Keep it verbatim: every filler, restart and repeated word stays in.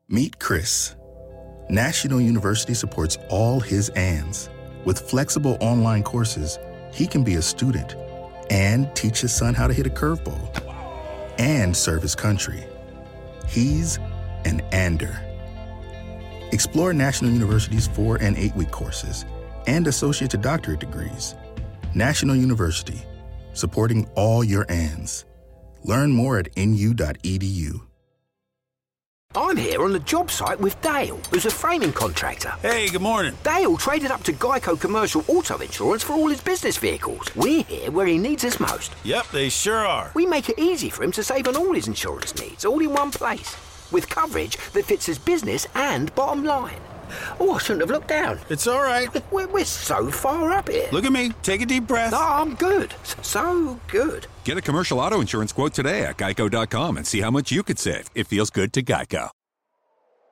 Meet Chris. National University supports all his ands. With flexible online courses, he can be a student and teach his son how to hit a curveball and serve his country. He's an Ander. Explore National University's four and eight-week courses and associate to doctorate degrees. National University, supporting all your ands. Learn more at N U dot E D U. I'm here on the job site with Dale, who's a framing contractor. Hey, good morning. Dale traded up to Geico Commercial Auto Insurance for all his business vehicles. We're here where he needs us most. Yep, they sure are. We make it easy for him to save on all his insurance needs, all in one place, with coverage that fits his business and bottom line. Oh, I shouldn't have looked down. It's all right. We're, we're so far up here. Look at me. Take a deep breath. No, I'm good. So good. Get a commercial auto insurance quote today at geico dot com and see how much you could save. It feels good to Geico.